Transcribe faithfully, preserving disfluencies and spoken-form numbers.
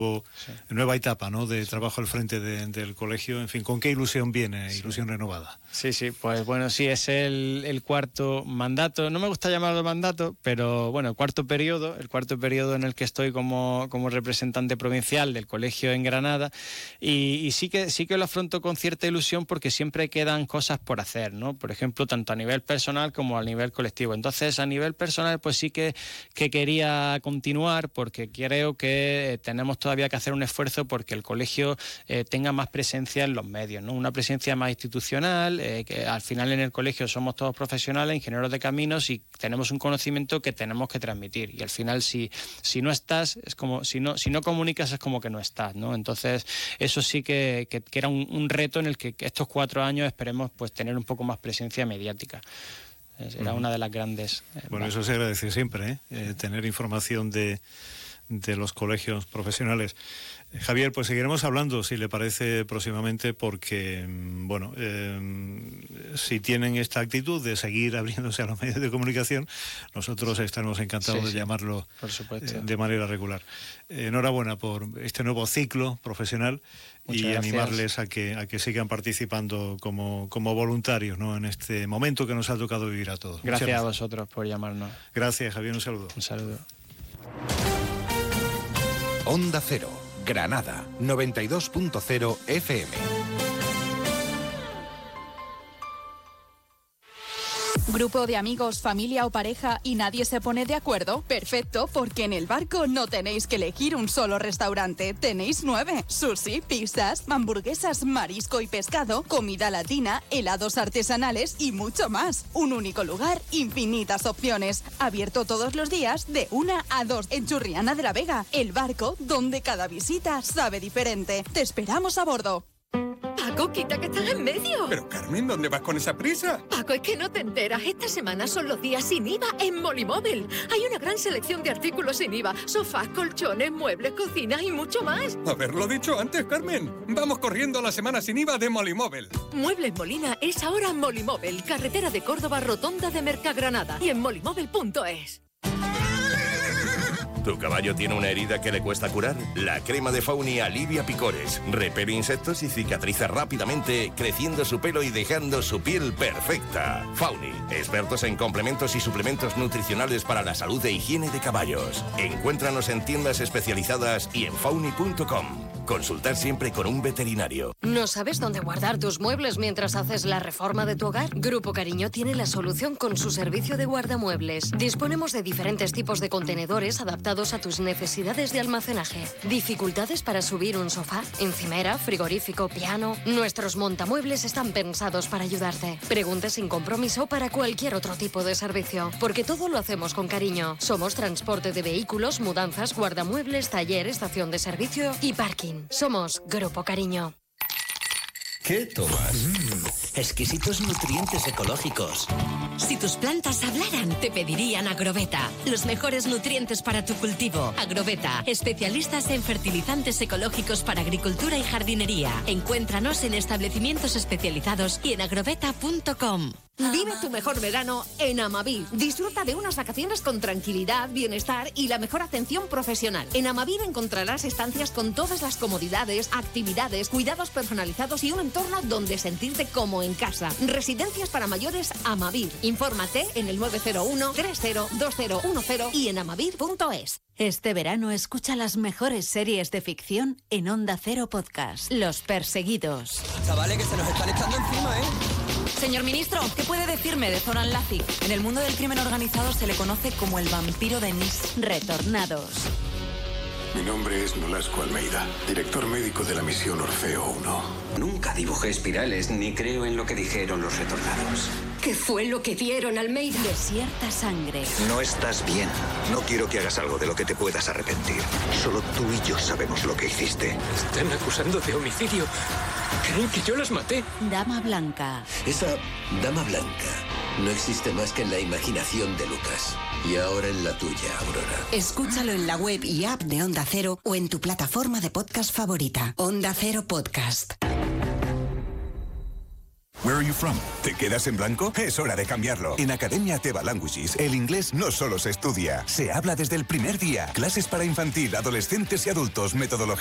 Sí. Nueva etapa, ¿no?, de trabajo al frente de, del colegio. En fin, ¿con qué ilusión viene? Ilusión sí. renovada. Sí, sí, pues bueno, sí, es el, el cuarto mandato. No me gusta llamarlo mandato, pero bueno, el cuarto periodo, el cuarto periodo en el que estoy como, como representante provincial del colegio en Granada. Y, y sí que sí que lo afronto con cierta ilusión porque siempre quedan cosas por hacer, ¿no? Por ejemplo, tanto a nivel personal como a nivel colectivo. Entonces, a nivel personal, pues sí que, que quería continuar porque creo que tenemos todo todavía que hacer un esfuerzo porque el colegio eh, tenga más presencia en los medios, ¿no? Una presencia más institucional, eh, que al final en el colegio somos todos profesionales, ingenieros de caminos y tenemos un conocimiento que tenemos que transmitir. Y al final si, si no estás, es como si no, si no comunicas es como que no estás, ¿no? Entonces eso sí que, que, que era un, un reto en el que estos cuatro años esperemos pues tener un poco más presencia mediática. Era una de las grandes... Eh, bueno, eso se agradece siempre, ¿eh? Eh, tener información de... de los colegios profesionales. Javier, pues seguiremos hablando, si le parece, próximamente, porque, bueno, eh, si tienen esta actitud de seguir abriéndose a los medios de comunicación, nosotros estaremos encantados sí, sí, de llamarlo por supuesto. Eh, de manera regular. Eh, enhorabuena por este nuevo ciclo profesional. Muchas y gracias. Animarles a que a que sigan participando como, como voluntarios, ¿no?, en este momento que nos ha tocado vivir a todos. Gracias, gracias a vosotros por llamarnos. Gracias, Javier, un saludo. Un saludo. Onda Cero, Granada, noventa y dos punto cero F M. ¿Grupo de amigos, familia o pareja y nadie se pone de acuerdo? Perfecto, porque en El Barco no tenéis que elegir un solo restaurante, tenéis nueve. Sushi, pizzas, hamburguesas, marisco y pescado, comida latina, helados artesanales y mucho más. Un único lugar, infinitas opciones. Abierto todos los días de una a dos en Churriana de la Vega. El Barco, donde cada visita sabe diferente. Te esperamos a bordo. Paco, quita que estás en medio. Pero Carmen, ¿dónde vas con esa prisa? Paco, es que no te enteras. Esta semana son los días sin I V A en Molimóvil. Hay una gran selección de artículos sin I V A. Sofás, colchones, muebles, cocinas y mucho más. Haberlo dicho antes, Carmen. Vamos corriendo a la semana sin I V A de Molimóvil. Muebles Molina es ahora Molimóvil. Carretera de Córdoba, rotonda de Mercagranada. Y en molimóvil punto es. ¿Tu caballo tiene una herida que le cuesta curar? La crema de Fauni alivia picores, repele insectos y cicatriza rápidamente, creciendo su pelo y dejando su piel perfecta. Fauni, expertos en complementos y suplementos nutricionales para la salud e higiene de caballos. Encuéntranos en tiendas especializadas y en fauni punto com. Consultar siempre con un veterinario. ¿No sabes dónde guardar tus muebles mientras haces la reforma de tu hogar? Grupo Cariño tiene la solución con su servicio de guardamuebles. Disponemos de diferentes tipos de contenedores adaptados a tus necesidades de almacenaje. ¿Dificultades para subir un sofá, encimera, frigorífico, piano? Nuestros montamuebles están pensados para ayudarte. Pregunta sin compromiso para cualquier otro tipo de servicio, porque todo lo hacemos con cariño. Somos transporte de vehículos, mudanzas, guardamuebles, taller, estación de servicio y parking. Somos Grupo Cariño. ¿Qué tomas? Mm, exquisitos nutrientes ecológicos. Si tus plantas hablaran, te pedirían Agroveta. Los mejores nutrientes para tu cultivo. Agroveta, especialistas en fertilizantes ecológicos para agricultura y jardinería. Encuéntranos en establecimientos especializados y en agroveta punto com. Vive tu mejor verano en Amavir. Disfruta de unas vacaciones con tranquilidad, bienestar y la mejor atención profesional. En Amavir encontrarás estancias con todas las comodidades, actividades, cuidados personalizados y un entorno donde sentirte como en casa. Residencias para mayores Amavir. Infórmate en el nueve cero uno, tres cero, dos cero uno cero y en amavir punto es. Este verano escucha las mejores series de ficción en Onda Cero Podcast. Los Perseguidos. Chavales, que se nos están echando encima, ¿eh? Señor ministro, ¿qué puede decirme de Zoran Lazic? En el mundo del crimen organizado se le conoce como el vampiro de Nice. Retornados. Mi nombre es Nolasco Almeida, director médico de la misión Orfeo uno. Nunca dibujé espirales ni creo en lo que dijeron los retornados. ¿Qué fue lo que dieron, Almeida? Desierta sangre. No estás bien. No quiero que hagas algo de lo que te puedas arrepentir. Solo tú y yo sabemos lo que hiciste. Están acusando de homicidio. ¿Creen que yo las maté? Dama Blanca. Esa Dama Blanca no existe más que en la imaginación de Lucas. Y ahora en la tuya, Aurora. Escúchalo en la web y app de Onda Cero o en tu plataforma de podcast favorita. Onda Cero Podcast. Where are you from? ¿Te quedas en blanco? Es hora de cambiarlo. En Academia Teva Languages, el inglés no solo se estudia, se habla desde el primer día. Clases para infantil, adolescentes y adultos, metodología